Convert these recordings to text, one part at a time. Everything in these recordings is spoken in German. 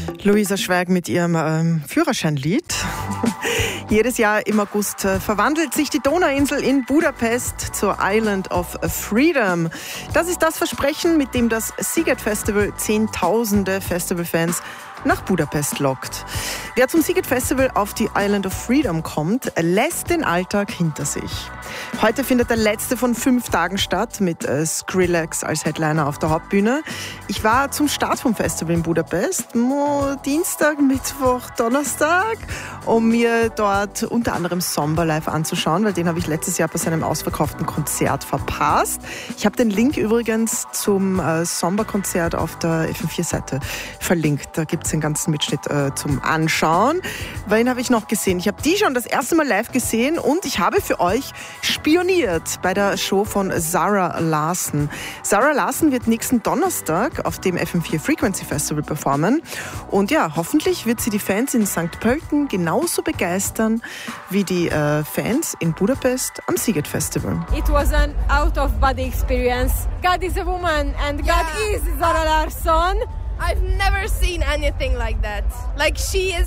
Luisa Schweig mit ihrem Führerscheinlied. Jedes Jahr im August verwandelt sich die Donauinsel in Budapest zur Island of Freedom. Das ist das Versprechen, mit dem das Sziget Festival Zehntausende Festivalfans nach Budapest lockt. Wer zum Sziget Festival auf die Island of Freedom kommt, lässt den Alltag hinter sich. Heute findet der letzte von 5 Tagen statt mit Skrillex als Headliner auf der Hauptbühne. Ich war zum Start vom Festival in Budapest, Dienstag, Mittwoch, Donnerstag, um mir dort unter anderem Zomba live anzuschauen, weil den habe ich letztes Jahr bei seinem ausverkauften Konzert verpasst. Ich habe den Link übrigens zum Zomba-Konzert auf der FM4-Seite verlinkt. Da gibt es den ganzen Mitschnitt zum Anschauen. Wen habe ich noch gesehen? Ich habe die schon das erste Mal live gesehen und ich habe für euch spioniert bei der Show von Zara Larsson. Zara Larsson wird nächsten Donnerstag auf dem FM4 Frequency Festival performen. Und ja, hoffentlich wird sie die Fans in St. Pölten genauso begeistern wie die Fans in Budapest am Sziget Festival. It was an out-of-body experience. God is a woman and God is Zara Larsson. I've never seen anything like that. Like she's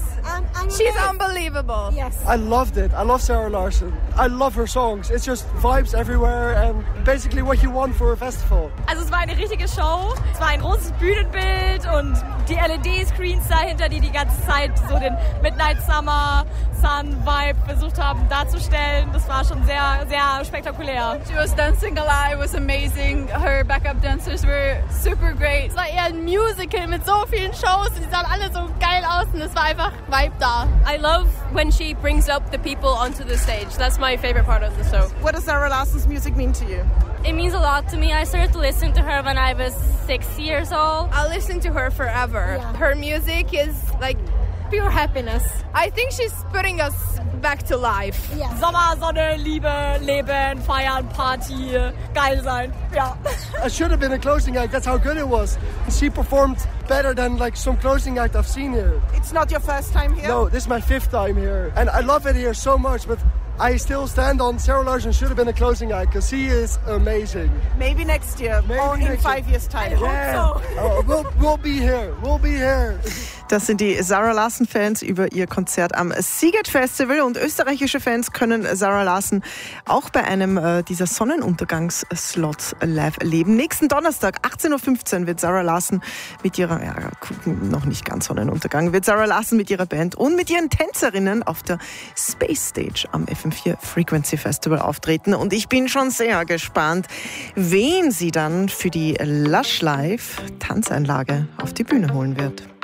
unbelievable. Yes. I loved it. I love Zara Larsson. I love her songs. It's just vibes everywhere and basically what you want for a festival. Also es war eine richtige Show. Es war ein großes Bühnenbild und die LED-Screens dahinter, die ganze Zeit so den Midnight Summer Sun Vibe versucht haben darzustellen. Das war schon sehr, sehr spektakulär. She was dancing a lot. It was amazing. Her backup dancers were super great. Es war eher ein Musical mit so vielen Shows. Die sahen alle so geil aus und es war einfach Vibe da. I love when she brings up the people onto the stage. That's my favorite part of the show. What does Zara Larsson's music mean to you? It means a lot to me. I started to listen to her when I was 6 years old. I'll listen to her forever. Yeah. Her music is like Pure happiness. I think she's putting us back to life. Yeah. Sommer, Sonne, Liebe, Leben, Feiern, Party, geil sein. Ja. I should have been a closing act. That's how good it was. She performed better than like some closing act I've seen here. It's not your first time here? No, this is my 5th time here. And I love it here so much, but I still stand on Zara Larsson should have been a closing act because she is amazing. Maybe next year or in 5 years' time. Yeah. We'll be here. We'll be here. Das sind die Zara Larsson-Fans über ihr Konzert am Sziget Festival. Und österreichische Fans können Zara Larsson auch bei einem dieser Sonnenuntergangsslots live erleben. Nächsten Donnerstag, 18.15 Uhr, wird Zara Larsson mit ihrer, noch nicht ganz Sonnenuntergang, wird Zara Larsson mit ihrer Band und mit ihren Tänzerinnen auf der Space Stage am FM4 Frequency Festival auftreten. Und ich bin schon sehr gespannt, wen sie dann für die Lush Live Tanzeinlage auf die Bühne holen wird.